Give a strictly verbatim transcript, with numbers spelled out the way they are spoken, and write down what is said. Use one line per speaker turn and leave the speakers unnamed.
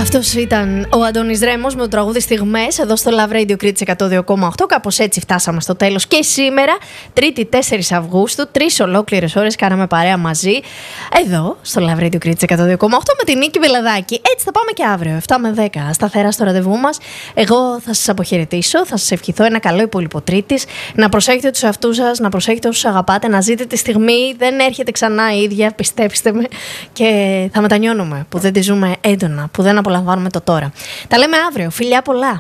Αυτός ήταν ο Αντώνης Ρέμος με το τραγούδι Στιγμές εδώ στο Love Radio Κρήτης εκατό δύο κόμμα οκτώ. Κάπως έτσι φτάσαμε στο τέλος και σήμερα, Τρίτη τέσσερις Αυγούστου, τρεις ολόκληρες ώρες κάναμε παρέα μαζί εδώ στο Love Radio Κρήτης εκατό δύο κόμμα οκτώ με την Νίκη Βελαδάκη. Έτσι θα πάμε και αύριο, επτά με δέκα, σταθερά στο ραντεβού μας. Εγώ θα σας αποχαιρετήσω, θα σας ευχηθώ ένα καλό υπόλοιπο Τρίτης. Να προσέχετε τους εαυτούς σας, να προσέχετε όσους αγαπάτε, να ζείτε τη στιγμή. Δεν έρχεται ξανά η ίδια, πιστέψτε με. Και θα μετανιώνουμε που δεν τη ζούμε έντονα, που δεν απολαμβάνουμε το τώρα. Τα λέμε αύριο. Φιλιά πολλά.